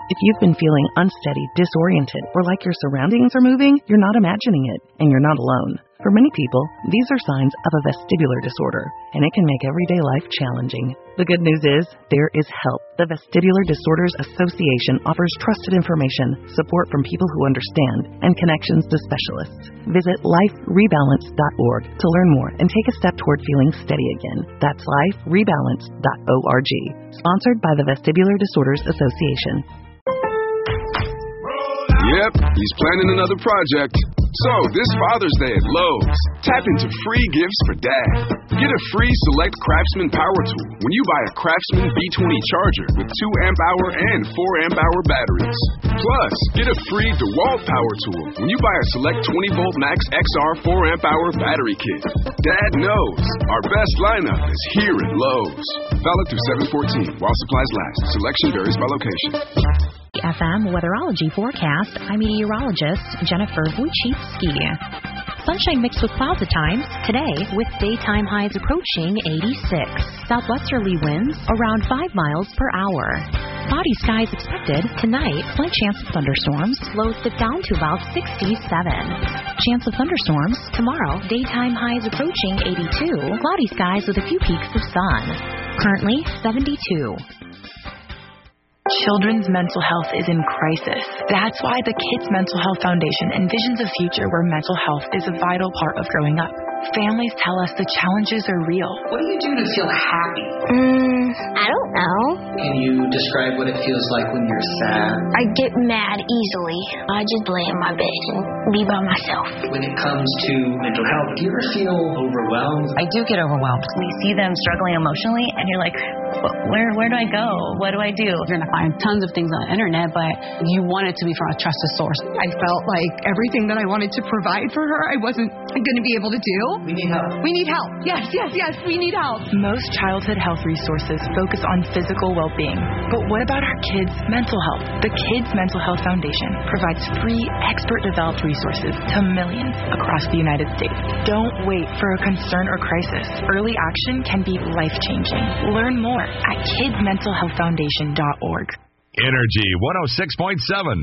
If you've been feeling unsteady, disoriented, or like your surroundings are moving, you're not imagining it, and you're not alone. For many people, these are signs of a vestibular disorder, and it can make everyday life challenging. The good news is, there is help. The Vestibular Disorders Association offers trusted information, support from people who understand, and connections to specialists. Visit liferebalance.org to learn more and take a step toward feeling steady again. That's liferebalance.org. Sponsored by the Vestibular Disorders Association. Yep, he's planning another project. So, this Father's Day at Lowe's, tap into free gifts for Dad. Get a free Select Craftsman Power Tool when you buy a Craftsman B20 charger with 2 amp-hour and 4 amp-hour batteries. Plus, get a free DeWalt Power Tool when you buy a Select 20-volt Max XR 4 amp-hour battery kit. Dad knows our best lineup is here at Lowe's. Valid through 7/14 while supplies last. Selection varies by location. FM weatherology forecast. I'm meteorologist Jennifer Wojcicki. Sunshine mixed with clouds at times today, with daytime highs approaching 86. Southwesterly winds around 5 miles per hour. Cloudy skies expected tonight. Slight chance of thunderstorms. Lows dip down to about 67. Chance of thunderstorms tomorrow. Daytime highs approaching 82. Cloudy skies with a few peaks of sun. Currently 72. Children's mental health is in crisis. That's why the Kids Mental Health Foundation envisions a future where mental health is a vital part of growing up. Families tell us the challenges are real. What do you do to feel happy? I don't know. Can you describe what it feels like when you're sad? I get mad easily. I just lay in my bed and be by myself. When it comes to mental health, do you ever feel overwhelmed? I do get overwhelmed. We see them struggling emotionally, and you're like, where do I go? What do I do? You're going to find tons of things on the internet, but you want it to be from a trusted source. I felt like everything that I wanted to provide for her, I wasn't going to be able to do. We need help. We need help. Yes, we need help. Most childhood health resources focus on physical well-being. But what about our kids' mental health? The Kids Mental Health Foundation provides free, expert-developed resources to millions across the United States. Don't wait for a concern or crisis. Early action can be life-changing. Learn more at kidsmentalhealthfoundation.org. Energy 106.7.